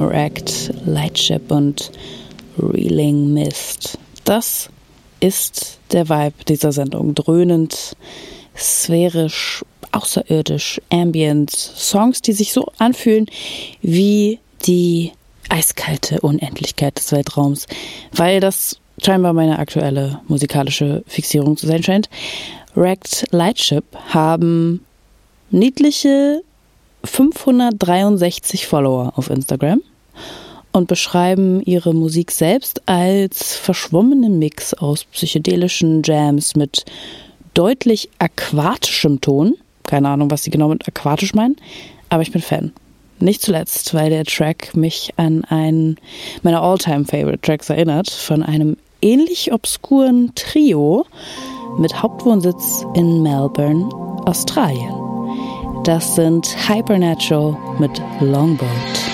Wrecked Lightship und Reeling Mist. Das ist der Vibe dieser Sendung. Dröhnend, sphärisch, außerirdisch, ambient. Songs, die sich so anfühlen wie die eiskalte Unendlichkeit des Weltraums, weil das scheinbar meine aktuelle musikalische Fixierung zu sein scheint. Wrecked Lightship haben niedliche 563 Follower auf Instagram und beschreiben ihre Musik selbst als verschwommenen Mix aus psychedelischen Jams mit deutlich aquatischem Ton. Keine Ahnung, was sie genau mit aquatisch meinen, aber ich bin Fan. Nicht zuletzt, weil der Track mich an einen meiner All-Time-Favorite-Tracks erinnert, von einem ähnlich obskuren Trio mit Hauptwohnsitz in Melbourne, Australien. Das sind Hypernatural mit Longboat.